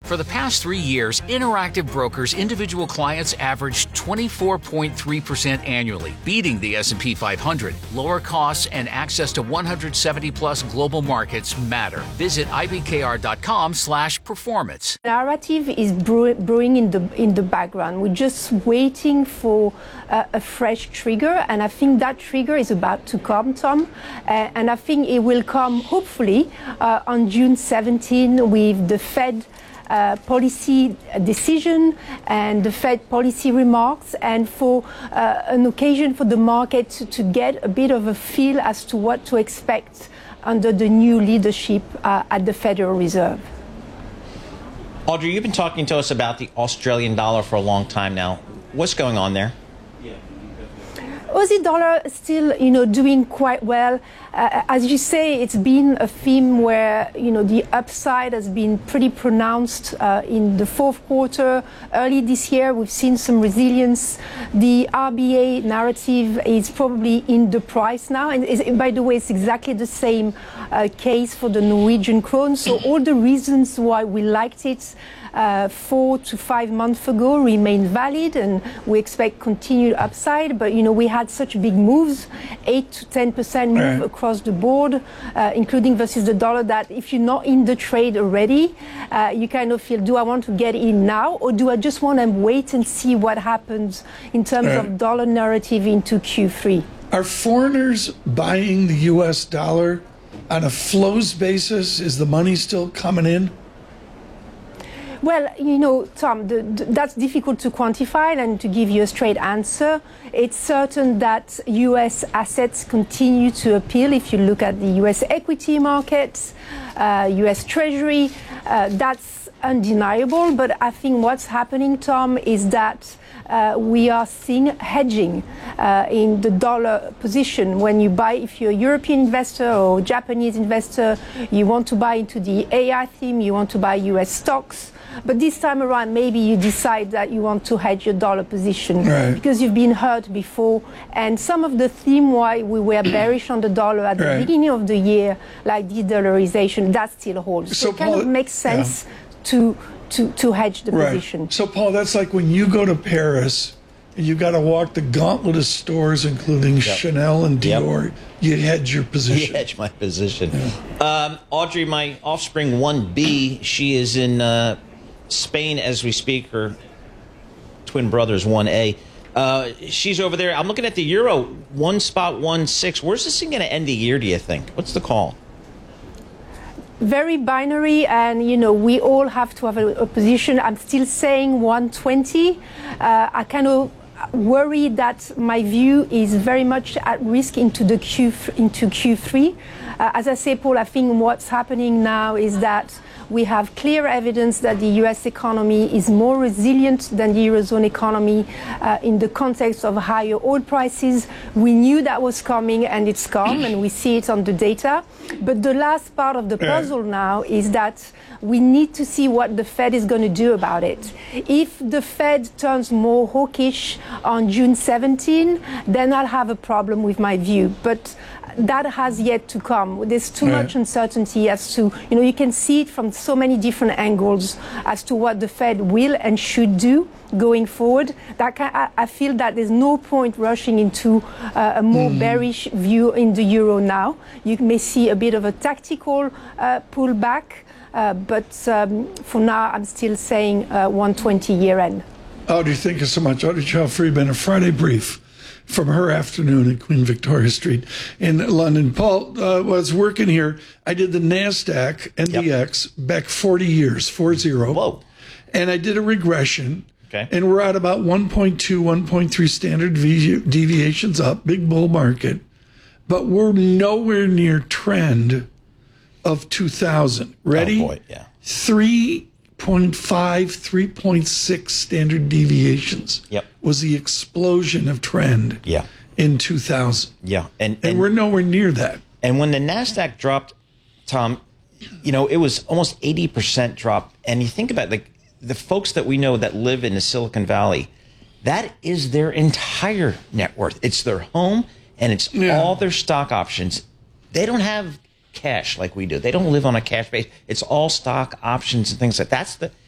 For the past 3 years, Interactive Brokers individual clients averaged 24.3% annually, beating the S&P 500. Lower costs and access to 170-plus global markets matter. Visit ibkr.com/performance. Narrative is brewing in the background. We're just waiting for a fresh trigger, and I think that trigger is about to come, Tom. And I think it will come, hopefully, on June 17 with the Fed policy decision and the Fed policy remarks, and for an occasion for the market to get a bit of a feel as to what to expect under the new leadership at the Federal Reserve. Audrey, you've been talking to us about the Australian dollar for a long time now. What's going on there? Aussie dollar is still, doing quite well. As you say, it's been a theme where, the upside has been pretty pronounced in the fourth quarter. Early this year, we've seen some resilience. The RBA narrative is probably in the price now. And by the way, it's exactly the same case for the Norwegian krone. So all the reasons why we liked it 4 to 5 months ago remain valid, and we expect continued upside. But we had such big moves, 8 to 10% move across the board, including versus the dollar, that if you're not in the trade already, you kind of feel, do I want to get in now, or do I just want to wait and see what happens in terms of dollar narrative into Q3? Are foreigners buying the U.S. dollar on a flows basis? Is the money still coming in? Well, Tom, that's difficult to quantify, and to give you a straight answer, it's certain that U.S. assets continue to appeal. If you look at the U.S. equity markets, U.S. Treasury, that's undeniable. But I think what's happening, Tom, is that we are seeing hedging in the dollar position. When you buy, if you're a European investor or Japanese investor, you want to buy into the AI theme, you want to buy U.S. stocks. But this time around, maybe you decide that you want to hedge your dollar position because you've been hurt before. And some of the theme why we were bearish on the dollar at the beginning of the year, like de-dollarization, that still holds. So it kind of makes sense to hedge the position. So, Paul, that's like when you go to Paris and you got to walk the gauntlet of stores, including Chanel and Dior. You hedge your position. You hedge my position. Audrey, my offspring 1B, she is in Spain as we speak. Her twin brother is 1A. She's over there. I'm looking at the euro, 1.16. Where's this thing going to end the year, do you think? What's the call? Very binary, and we all have to have a position. I'm still saying 120. I kind of worry that my view is very much at risk into Q3. As I say, Paul, I think what's happening now is that we have clear evidence that the U.S. economy is more resilient than the Eurozone economy in the context of higher oil prices. We knew that was coming, and it's come, and we see it on the data. But the last part of the puzzle now is that we need to see what the Fed is going to do about it. If the Fed turns more hawkish on June 17, then I'll have a problem with my view. But that has yet to come. There's too much uncertainty as to, you can see it from so many different angles as to what the Fed will and should do going forward. I feel that there's no point rushing into a more bearish view in the euro now. You may see a bit of a tactical pullback, but for now, I'm still saying 120 year end. Audrey, thank you so much. Audrey Chow-Friedman, a Friday brief from her afternoon at Queen Victoria Street in London. Paul, while I was working here, I did the NASDAQ NDX back 40 years, 40. Whoa. And I did a regression. Okay. And we're at about 1.2, 1.3 standard deviations up, big bull market. But we're nowhere near trend of 2000. Ready? Oh, boy, yeah. 3.6 standard deviations was the explosion of trend in 2000. Yeah. And we're nowhere near that. And when the NASDAQ dropped, Tom, it was almost 80% drop. And you think about the folks that we know that live in the Silicon Valley, that is their entire net worth. It's their home, and it's all their stock options. They don't have cash like we do. They don't live on a cash base. It's all stock options and things like that.